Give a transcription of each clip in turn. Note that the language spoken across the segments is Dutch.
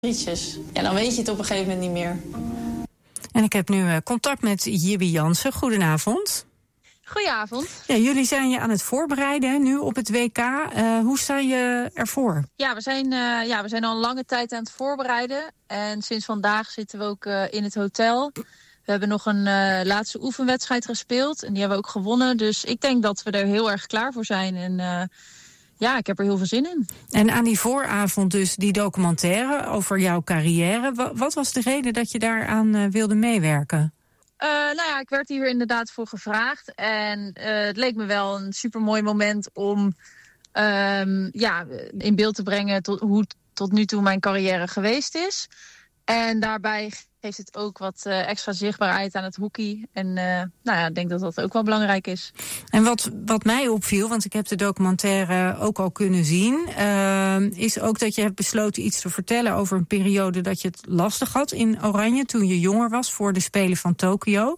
frietjes. Ja, dan weet je het op een gegeven moment niet meer. En ik heb nu contact met Jibbe Jansen. Goedenavond. Goedenavond. Ja, jullie zijn je aan het voorbereiden nu op het WK. Hoe sta je ervoor? Ja, we zijn al een lange tijd aan het voorbereiden. En sinds vandaag zitten we ook in het hotel. We hebben nog een laatste oefenwedstrijd gespeeld. En die hebben we ook gewonnen. Dus ik denk dat we er heel erg klaar voor zijn. En ik heb er heel veel zin in. En aan die vooravond dus die documentaire over jouw carrière. Wat was de reden dat je daaraan wilde meewerken? Ik werd hier inderdaad voor gevraagd. En het leek me wel een supermooi moment om in beeld te brengen hoe tot nu toe mijn carrière geweest is. En daarbij geeft het ook wat extra zichtbaarheid aan het hockey. En ik denk dat dat ook wel belangrijk is. En wat mij opviel, want ik heb de documentaire ook al kunnen zien, is ook dat je hebt besloten iets te vertellen over een periode dat je het lastig had in Oranje toen je jonger was voor de Spelen van Tokio.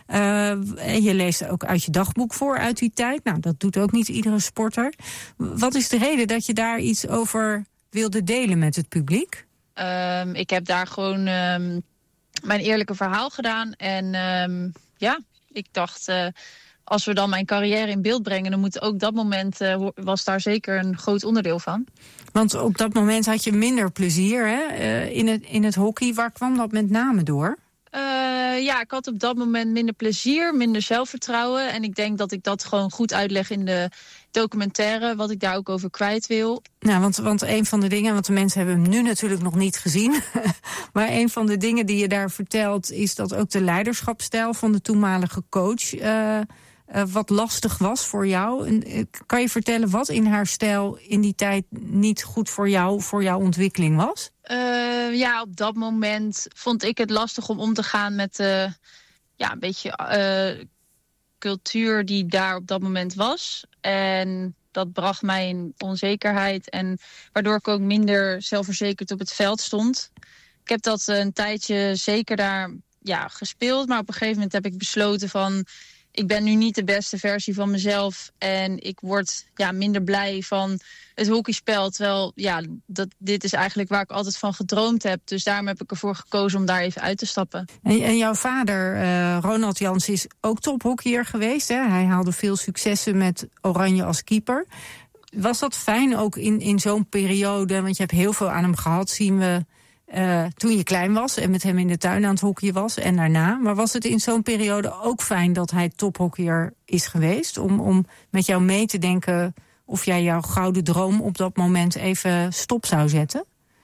En je leest ook uit je dagboek voor uit die tijd. Nou, dat doet ook niet iedere sporter. Wat is de reden dat je daar iets over wilde delen met het publiek? Ik heb daar gewoon mijn eerlijke verhaal gedaan. En ik dacht, als we dan mijn carrière in beeld brengen, dan moet ook dat moment, was daar zeker een groot onderdeel van. Want op dat moment had je minder plezier in het hockey. Waar kwam dat met name door? Ik had op dat moment minder plezier, minder zelfvertrouwen. En ik denk dat ik dat gewoon goed uitleg in de documentaire, wat ik daar ook over kwijt wil. Nou, want een van de dingen, want de mensen hebben hem nu natuurlijk nog niet gezien, maar een van de dingen die je daar vertelt is dat ook de leiderschapsstijl van de toenmalige coach wat lastig was voor jou. Kan je vertellen wat in haar stijl in die tijd niet goed voor jouw ontwikkeling was? Op dat moment vond ik het lastig om te gaan met een beetje cultuur die daar op dat moment was. En dat bracht mij in onzekerheid en waardoor ik ook minder zelfverzekerd op het veld stond. Ik heb dat een tijdje zeker daar gespeeld, maar op een gegeven moment heb ik besloten van, ik ben nu niet de beste versie van mezelf en ik word minder blij van het hockeyspel. Terwijl dit is eigenlijk waar ik altijd van gedroomd heb. Dus daarom heb ik ervoor gekozen om daar even uit te stappen. En jouw vader, Ronald Jansen, is ook tophockeyer geweest. Hè? Hij haalde veel successen met Oranje als keeper. Was dat fijn ook in zo'n periode? Want je hebt heel veel aan hem gehad, zien we, toen je klein was en met hem in de tuin aan het hockeyen was en daarna. Maar was het in zo'n periode ook fijn dat hij tophockeyer is geweest? Om met jou mee te denken of jij jouw gouden droom op dat moment even stop zou zetten?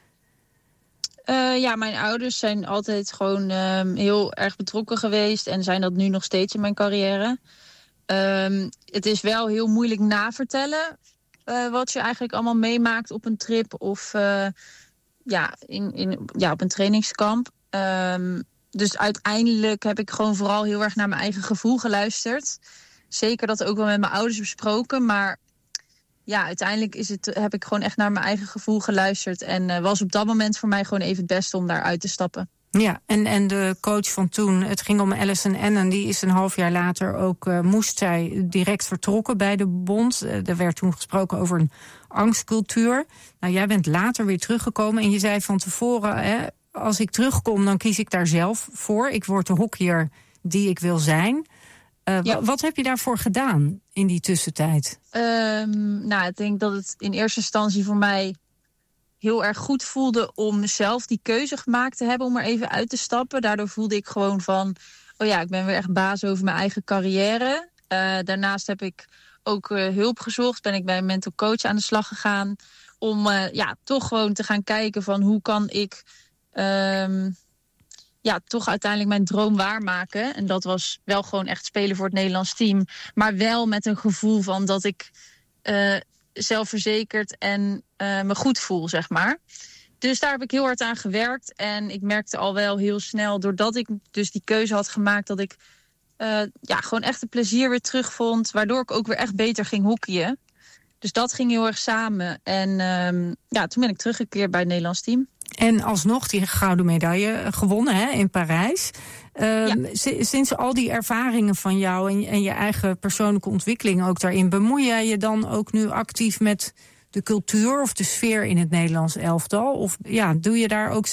Mijn ouders zijn altijd gewoon heel erg betrokken geweest en zijn dat nu nog steeds in mijn carrière. Het is wel heel moeilijk navertellen wat je eigenlijk allemaal meemaakt op een trip of op een trainingskamp. Dus uiteindelijk heb ik gewoon vooral heel erg naar mijn eigen gevoel geluisterd. Zeker dat ook wel met mijn ouders besproken, maar uiteindelijk heb ik gewoon echt naar mijn eigen gevoel geluisterd. En was op dat moment voor mij gewoon even het beste om daar uit te stappen. Ja, en de coach van toen, het ging om Alison Ennen, die is een half jaar later ook, moest zij direct vertrokken bij de bond. Er werd toen gesproken over een angstcultuur. Nou, jij bent later weer teruggekomen en je zei van tevoren, als ik terugkom, dan kies ik daar zelf voor. Ik word de hockeyer die ik wil zijn. Wat heb je daarvoor gedaan in die tussentijd? Ik denk dat het in eerste instantie voor mij heel erg goed voelde om zelf die keuze gemaakt te hebben om er even uit te stappen. Daardoor voelde ik gewoon van, ik ben weer echt baas over mijn eigen carrière. Daarnaast heb ik ook hulp gezocht. Ben ik bij een mental coach aan de slag gegaan om toch gewoon te gaan kijken van hoe kan ik toch uiteindelijk mijn droom waarmaken. En dat was wel gewoon echt spelen voor het Nederlands team. Maar wel met een gevoel van dat ik zelfverzekerd en me goed voel, zeg maar. Dus daar heb ik heel hard aan gewerkt. En ik merkte al wel heel snel, doordat ik dus die keuze had gemaakt, dat ik gewoon echt het plezier weer terugvond. Waardoor ik ook weer echt beter ging hockeyen. Dus dat ging heel erg samen. En toen ben ik teruggekeerd bij het Nederlands team. En alsnog die gouden medaille gewonnen in Parijs. Sinds al die ervaringen van jou en je eigen persoonlijke ontwikkeling ook daarin, bemoei jij je dan ook nu actief met de cultuur of de sfeer in het Nederlands elftal? Of doe je daar ook